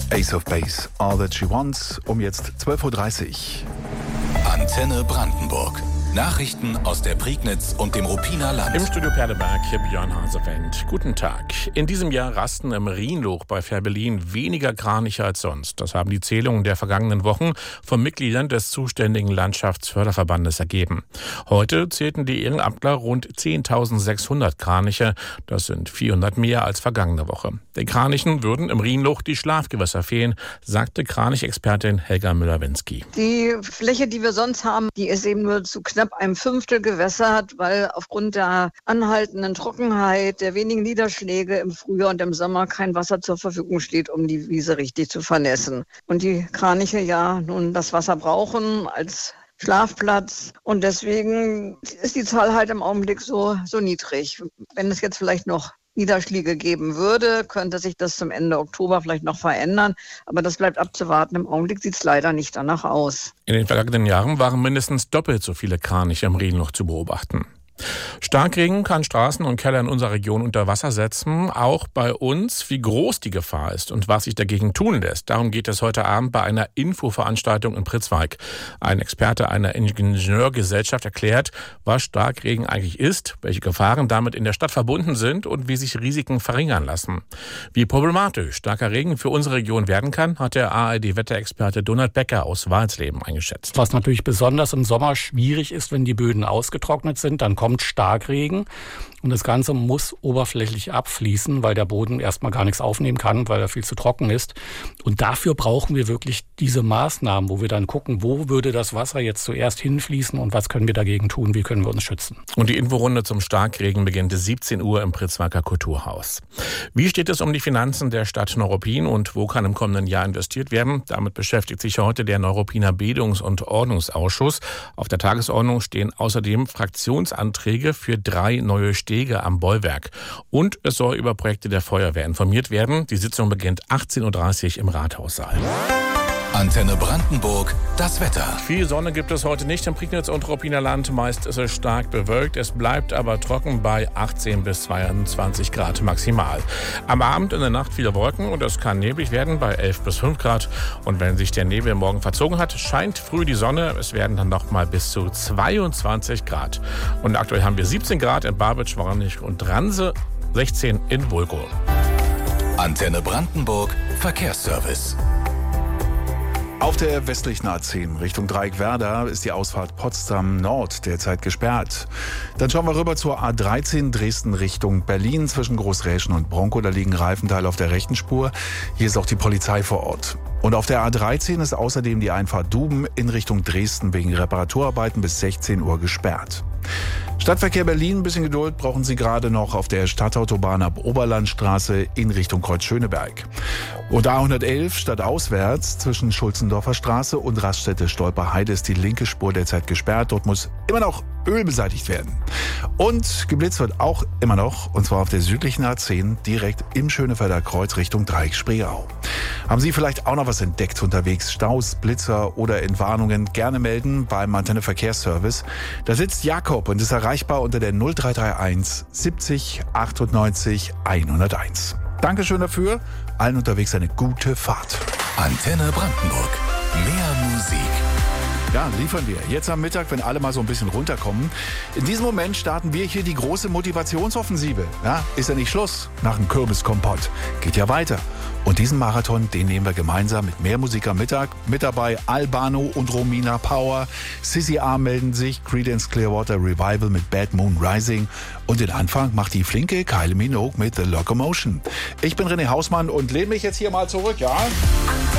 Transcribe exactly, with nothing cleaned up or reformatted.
Ace of Base, All That She Wants, um jetzt zwölf Uhr dreißig. Antenne Brandenburg. Nachrichten aus der Prignitz und dem Ruppiner Land. Im Studio Perleberg, hier Björn Hasewend. Guten Tag. In diesem Jahr rasten im Rhienloch bei Fehrbellin weniger Kraniche als sonst. Das haben die Zählungen der vergangenen Wochen von Mitgliedern des zuständigen Landschaftsförderverbandes ergeben. Heute zählten die Ehrenamtler rund zehntausendsechshundert Kraniche. Das sind vierhundert mehr als vergangene Woche. Den Kranichen würden im Rhienloch die Schlafgewässer fehlen, sagte Kranichexpertin Helga Müller-Wensky. Die Fläche, die wir sonst haben, die ist eben nur zu knapp einem Fünftel gewässert, weil aufgrund der anhaltenden Trockenheit, der wenigen Niederschläge im Frühjahr und im Sommer kein Wasser zur Verfügung steht, um die Wiese richtig zu vernässen. Und die Kraniche ja nun das Wasser brauchen als Schlafplatz. Und deswegen ist die Zahl halt im Augenblick so, so niedrig. Wenn es jetzt vielleicht noch Niederschläge geben würde, könnte sich das zum Ende Oktober vielleicht noch verändern. Aber das bleibt abzuwarten. Im Augenblick sieht es leider nicht danach aus. In den vergangenen Jahren waren mindestens doppelt so viele Kraniche im Rhienloch zu beobachten. Starkregen kann Straßen und Keller in unserer Region unter Wasser setzen. Auch bei uns, wie groß die Gefahr ist und was sich dagegen tun lässt. Darum geht es heute Abend bei einer Infoveranstaltung in Pritzwalk. Ein Experte einer Ingenieurgesellschaft erklärt, was Starkregen eigentlich ist, welche Gefahren damit in der Stadt verbunden sind und wie sich Risiken verringern lassen. Wie problematisch starker Regen für unsere Region werden kann, hat der A R D-Wetterexperte Donald Becker aus Walsleben eingeschätzt. Was natürlich besonders im Sommer schwierig ist, wenn die Böden ausgetrocknet sind, dann kommt Starkregen und das Ganze muss oberflächlich abfließen, weil der Boden erstmal gar nichts aufnehmen kann, weil er viel zu trocken ist. Und dafür brauchen wir wirklich diese Maßnahmen, wo wir dann gucken, wo würde das Wasser jetzt zuerst hinfließen und was können wir dagegen tun, wie können wir uns schützen. Und die Inforunde zum Starkregen beginnt siebzehn Uhr im Pritzwalker Kulturhaus. Wie steht es um die Finanzen der Stadt Neuruppin und wo kann im kommenden Jahr investiert werden? Damit beschäftigt sich heute der Neuruppiner Bildungs- und Ordnungsausschuss. Auf der Tagesordnung stehen außerdem Fraktionsanträge für drei neue Stege am Bollwerk. Und es soll über Projekte der Feuerwehr informiert werden. Die Sitzung beginnt achtzehn Uhr dreißig im Rathaussaal. Antenne Brandenburg, das Wetter. Viel Sonne gibt es heute nicht im Prignitz und Ruppiner Land. Meist ist es stark bewölkt. Es bleibt aber trocken bei achtzehn bis zweiundzwanzig Grad maximal. Am Abend in der Nacht viele Wolken und es kann neblig werden bei elf bis fünf Grad. Und wenn sich der Nebel morgen verzogen hat, scheint früh die Sonne. Es werden dann noch mal bis zu zweiundzwanzig Grad. Und aktuell haben wir siebzehn Grad in Barwitz, Warnich und Dranse, sechzehn in Vulgo. Antenne Brandenburg, Verkehrsservice. Auf der westlichen A zehn Richtung Dreieckwerder ist die Ausfahrt Potsdam Nord derzeit gesperrt. Dann schauen wir rüber zur A dreizehn Dresden Richtung Berlin zwischen Großräschen und Bronkow. Da liegen Reifenteile auf der rechten Spur. Hier ist auch die Polizei vor Ort. Und auf der A dreizehn ist außerdem die Einfahrt Duben in Richtung Dresden wegen Reparaturarbeiten bis sechzehn Uhr gesperrt. Stadtverkehr Berlin, ein bisschen Geduld brauchen Sie gerade noch auf der Stadtautobahn ab Oberlandstraße in Richtung Kreuzschöneberg. Und A hundertelf stadtauswärts zwischen Schulzendorfer Straße und Raststätte-Stolperheide ist die linke Spur derzeit gesperrt. Dort muss immer noch Öl beseitigt werden. Und geblitzt wird auch immer noch, und zwar auf der südlichen A zehn direkt im Schönefelder Kreuz Richtung Dreieck-Spreeau. Haben Sie vielleicht auch noch was entdeckt unterwegs? Staus, Blitzer oder Entwarnungen? Gerne melden beim Antenne Verkehrsservice. Da sitzt Jakob und ist erreichbar unter der null drei drei eins siebzig achtundneunzig hunderteins. Dankeschön dafür. Allen unterwegs eine gute Fahrt. Antenne Brandenburg. Mehr Musik. Ja, liefern wir. Jetzt am Mittag, wenn alle mal so ein bisschen runterkommen. In diesem Moment starten wir hier die große Motivationsoffensive. Ja, ist ja nicht Schluss nach dem Kürbiskompott. Geht ja weiter. Und diesen Marathon, den nehmen wir gemeinsam mit mehr Musik am Mittag. Mit dabei Albano und Romina Power. Sissy A melden sich. Creedence Clearwater Revival mit Bad Moon Rising. Und den Anfang macht die flinke Kylie Minogue mit The Locomotion. Ich bin René Hausmann und lehne mich jetzt hier mal zurück, ja?